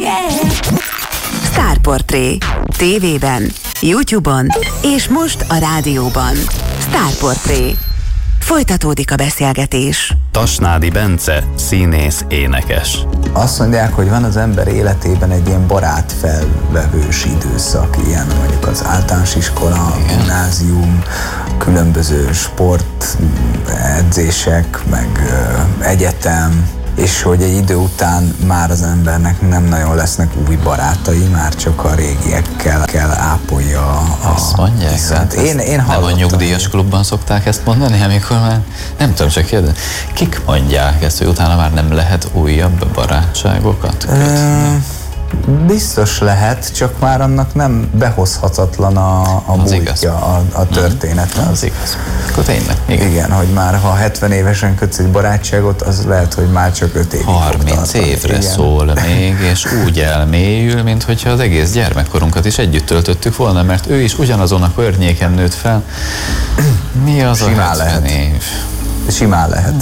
Sztárportré. TV-ben, YouTube-on és most a rádióban. Sztárportré. Folytatódik a beszélgetés. Tasnádi Bence, színész, énekes. Azt mondják, hogy van az ember életében egy ilyen barátfelvevős időszak, ilyen mondjuk az általános iskola, gimnázium, különböző sportedzések, meg egyetem, és hogy egy idő után már az embernek nem nagyon lesznek új barátai, már csak a régiekkel kell ápolja Azt mondják, viszont. én Nem a nyugdíjas klubban szokták ezt mondani, amikor már nem tudom, csak kérdezni. Kik mondják ezt, hogy utána már nem lehet újabb barátságokat kötni? Biztos lehet, csak már annak nem behozhatatlan a múltja, a története. Az igaz. Akkor tényleg. Igen, hogy már ha 70 évesen kötsz egy barátságot, az lehet, hogy már csak 5 évig 30 évre igen. Szól még, és úgy elmélyül, mint hogyha az egész gyermekkorunkat is együtt töltöttük volna, mert ő is ugyanazon a környéken nőtt fel. Mi az simán a 70 év? Simán lehet.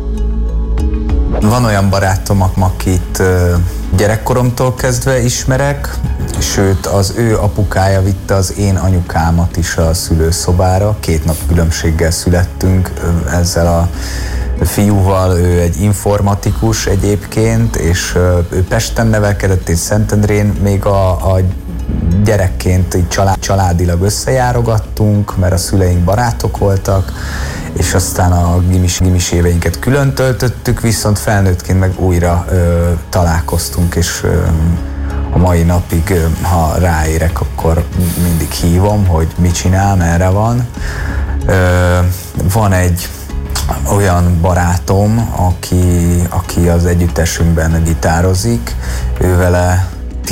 Van olyan barátom, akit gyerekkoromtól kezdve ismerek, sőt az ő apukája vitte az én anyukámat is a szülőszobára. 2 nap különbséggel születtünk ezzel a fiúval, ő egy informatikus egyébként, és ő Pesten nevelkedett és Szentendrén, még a gyerekként így családilag összejárogattunk, mert a szüleink barátok voltak, és aztán a gimis éveinket külön töltöttük, viszont felnőttként meg újra találkoztunk, és a mai napig, ha ráérek, akkor mindig hívom, hogy mit csinál, merre van. Van egy olyan barátom, aki az együttesünkben gitározik, ő vele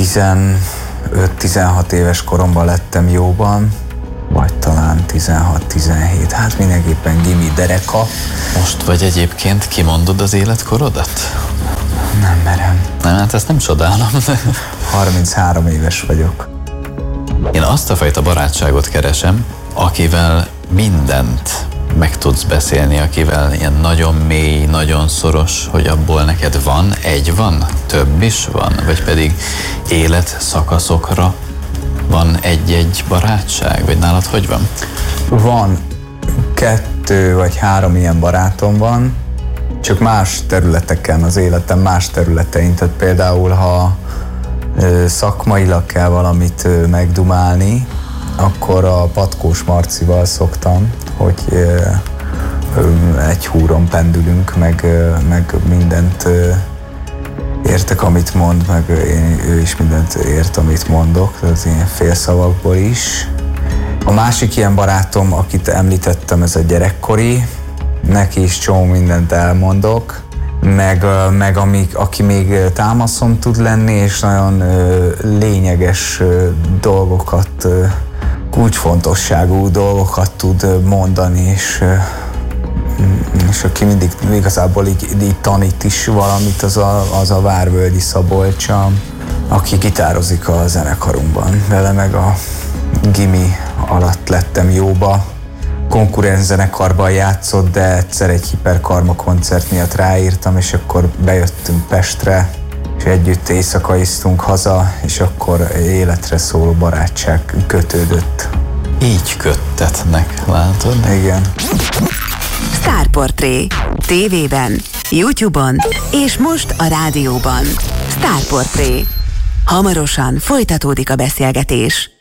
15-16 éves koromban lettem jóban, vagy talán 16-17, hát mindenképpen gimi dereka. Most vagy egyébként kimondod az életkorodat? Nem merem. Nem, hát ezt nem csodálom. 33 éves vagyok. Én azt a fajta barátságot keresem, akivel mindent meg tudsz beszélni, akivel ilyen nagyon mély, nagyon szoros, hogy abból neked van, több is van, vagy pedig életszakaszokra van egy-egy barátság, vagy nálad hogy van? Van 2 vagy 3 ilyen barátom van, csak más területeken, az életem más területein, tehát például ha szakmailag kell valamit megdumálni, akkor a Patkós Marcival szoktam, hogy egy húron pendülünk, meg mindent értek, amit mond, meg ő is mindent ért, amit mondok, az ilyen félszavakból is. A másik ilyen barátom, akit említettem, ez a gyerekkori, neki is csomó mindent elmondok, meg aki még támaszom tud lenni, és nagyon lényeges dolgokat, kulcsfontosságú dolgokat tud mondani, és aki mindig igazából így tanít is valamit, az a Várvölgyi Szabolcsa, aki gitározik a zenekarunkban. Vele meg a gimi alatt lettem jóba. Konkurens zenekarban játszott, de egyszer egy Hiperkarma koncert miatt ráírtam, és akkor bejöttünk Pestre, és együtt éjszakaiztunk haza, és akkor életre szóló barátság kötődött. Így köttetnek, látod? Igen. Sztárportré. TV-ben, YouTube-on és most a rádióban. Sztárportré. Hamarosan folytatódik a beszélgetés.